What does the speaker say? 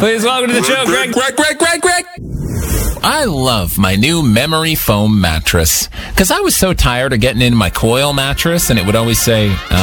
Please welcome to the show, Greg. Greg. I love my new memory foam mattress because I was so tired of getting in my coil mattress and it would always say,